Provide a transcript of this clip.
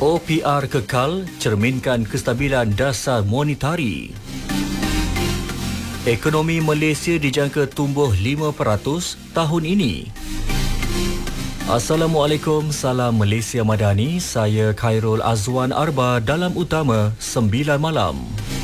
OPR kekal cerminkan kestabilan dasar monetari. Ekonomi Malaysia dijangka tumbuh 5% tahun ini. Assalamualaikum, salam Malaysia Madani. Saya Khairul Azwan Arba dalam Utama 9 malam.